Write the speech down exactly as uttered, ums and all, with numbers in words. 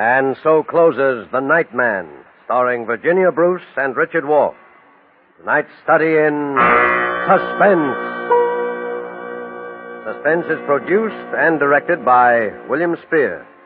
And so closes The Night Man, starring Virginia Bruce and Richard Wolff. Tonight's study in suspense. Suspense is produced and directed by William Spear.